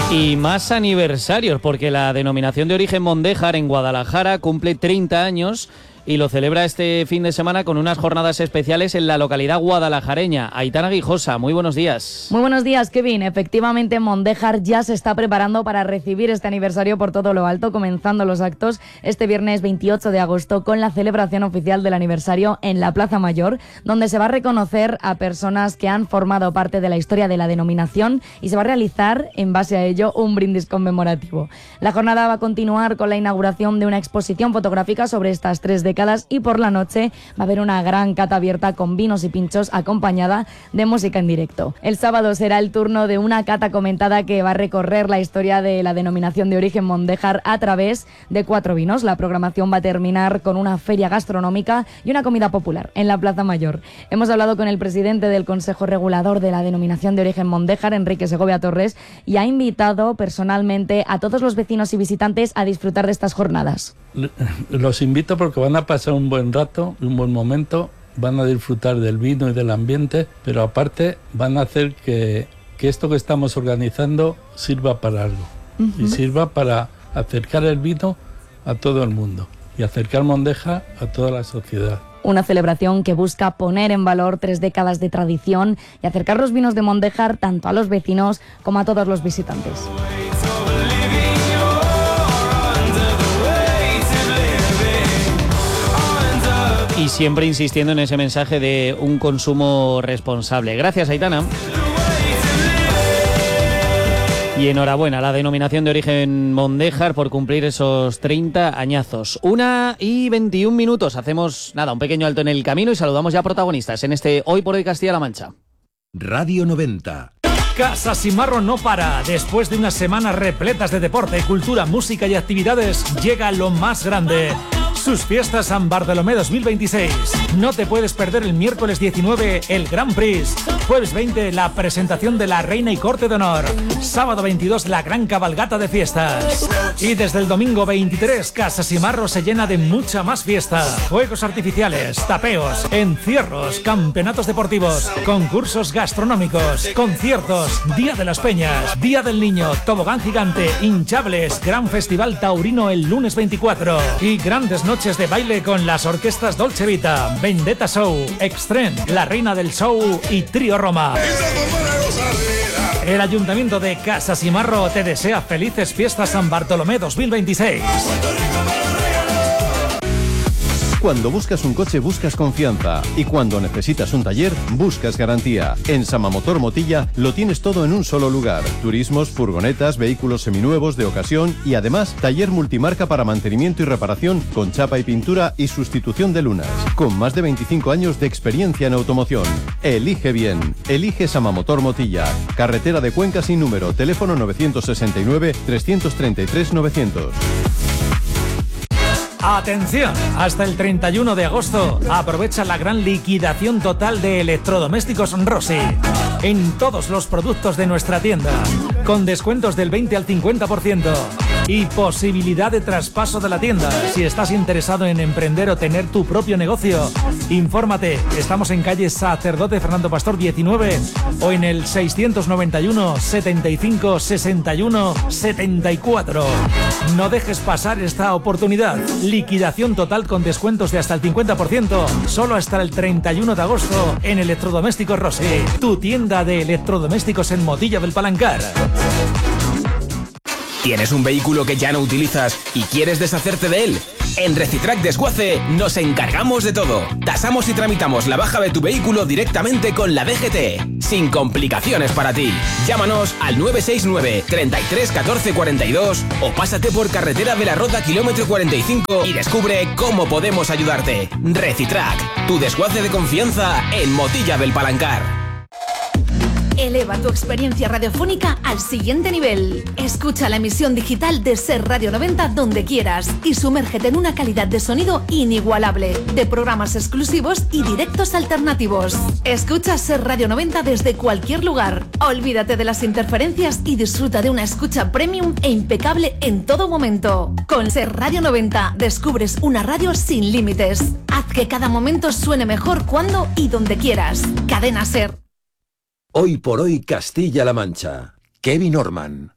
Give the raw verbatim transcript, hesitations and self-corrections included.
Y más aniversarios, porque la denominación de origen Mondéjar en Guadalajara cumple treinta años y lo celebra este fin de semana con unas jornadas especiales en la localidad guadalajareña. Aitana Guijosa, muy buenos días. Muy buenos días, Kevin. Efectivamente, Mondéjar ya se está preparando para recibir este aniversario por todo lo alto, comenzando los actos este viernes veintiocho de agosto con la celebración oficial del aniversario en la Plaza Mayor, donde se va a reconocer a personas que han formado parte de la historia de la denominación y se va a realizar, en base a ello, un brindis conmemorativo. La jornada va a continuar con la inauguración de una exposición fotográfica sobre estas tres décadas y por la noche va a haber una gran cata abierta con vinos y pinchos acompañada de música en directo. El sábado será el turno de una cata comentada que va a recorrer la historia de la denominación de origen Mondéjar a través de cuatro vinos. La programación va a terminar con una feria gastronómica y una comida popular en la Plaza Mayor. Hemos hablado con el presidente del Consejo Regulador de la denominación de origen Mondéjar, Enrique Segovia Torres, y ha invitado personalmente a todos los vecinos y visitantes a disfrutar de estas jornadas. Los invito porque van a pasar un buen rato, un buen momento, van a disfrutar del vino y del ambiente, pero aparte van a hacer que, que esto que estamos organizando sirva para algo. Uh-huh. Y sirva para acercar el vino a todo el mundo y acercar Mondéjar a toda la sociedad. Una celebración que busca poner en valor tres décadas de tradición y acercar los vinos de Mondéjar tanto a los vecinos como a todos los visitantes. Y siempre insistiendo en ese mensaje de un consumo responsable. Gracias, Aitana. Y enhorabuena a la denominación de origen Mondéjar por cumplir esos treinta añazos. Una y veintiún minutos. Hacemos, nada, un pequeño alto en el camino y saludamos ya a protagonistas en este Hoy por Hoy Castilla-La Mancha. Radio noventa. Casa Simarro no para. Después de unas semanas repletas de deporte, cultura, música y actividades, llega lo más grande. Sus fiestas San Bartolomé dos mil veintiséis. No te puedes perder el miércoles diecinueve el Grand Prix. Jueves veinte la presentación de la Reina y Corte de Honor. Sábado veintidós la gran cabalgata de fiestas. Y desde el domingo veintitrés Casa Simarro se llena de mucha más fiesta. Fuegos artificiales, tapeos, encierros, campeonatos deportivos, concursos gastronómicos, conciertos, Día de las Peñas, Día del Niño, tobogán gigante, hinchables, gran festival taurino el lunes veinticuatro y grandes noches Noches de baile con las orquestas Dolce Vita, Vendetta Show, Extreme, La Reina del Show y Trío Roma. El Ayuntamiento de Casa Simarro te desea felices fiestas San Bartolomé dos mil veintiséis. Cuando buscas un coche buscas confianza y cuando necesitas un taller buscas garantía. En Samamotor Motilla lo tienes todo en un solo lugar. Turismos, furgonetas, vehículos seminuevos de ocasión y además taller multimarca para mantenimiento y reparación con chapa y pintura y sustitución de lunas. Con más de veinticinco años de experiencia en automoción. Elige bien. Elige Samamotor Motilla. Carretera de Cuenca sin número. Teléfono nueve seis nueve, tres tres tres, novecientos. Atención, hasta el treinta y uno de agosto aprovecha la gran liquidación total de electrodomésticos Rossi en todos los productos de nuestra tienda, con descuentos del veinte al cincuenta por ciento y posibilidad de traspaso de la tienda. Si estás interesado en emprender o tener tu propio negocio, infórmate. Estamos en calle Sacerdote Fernando Pastor diecinueve o en el seiscientos noventa y uno, setenta y cinco, sesenta y uno, setenta y cuatro. No dejes pasar esta oportunidad. Liquidación total con descuentos de hasta el cincuenta por ciento, solo hasta el treinta y uno de agosto en Electrodomésticos Rossi, tu tienda de electrodomésticos en Motilla del Palancar. ¿Tienes un vehículo que ya no utilizas y quieres deshacerte de él? En Recitrac Desguace nos encargamos de todo. Tasamos y tramitamos la baja de tu vehículo directamente con la D G T, sin complicaciones para ti. Llámanos al nueve seis nueve, treinta y tres, catorce, cuarenta y dos o pásate por Carretera de la Rota kilómetro cuarenta y cinco y descubre cómo podemos ayudarte. Recitrac, tu desguace de confianza en Motilla del Palancar. Eleva tu experiencia radiofónica al siguiente nivel. Escucha la emisión digital de Ser Radio noventa donde quieras y sumérgete en una calidad de sonido inigualable, de programas exclusivos y directos alternativos. Escucha Ser Radio noventa desde cualquier lugar. Olvídate de las interferencias y disfruta de una escucha premium e impecable en todo momento. Con Ser Radio noventa descubres una radio sin límites. Haz que cada momento suene mejor cuando y donde quieras. Cadena Ser. Hoy por hoy Castilla-La Mancha. Kevin Orman.